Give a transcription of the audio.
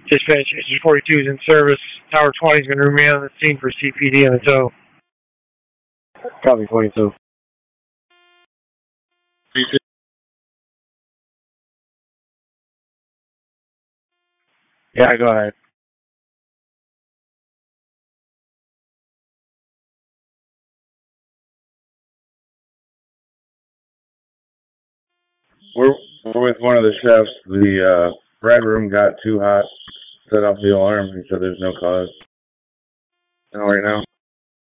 Dispatch, Engine 42 is in service. Tower 20 is going to remain on the scene for CPD and the tow. Copy, 42. Yeah, go ahead. We're with one of the chefs. The bread room got too hot, set off the alarm. He said there's no cause. Right now.